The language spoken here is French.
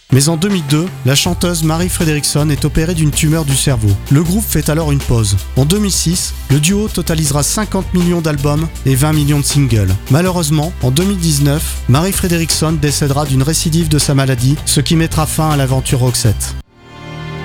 Mais en 2002, la chanteuse Mary Fredriksson est opérée d'une tumeur du cerveau. Le groupe fait alors une pause. En 2006, le duo totalisera 50 millions d'albums et 20 millions de singles. Malheureusement, en 2019, Mary Fredriksson décédera d'une récidive de sa maladie, ce qui mettra fin à l'aventure Roxette.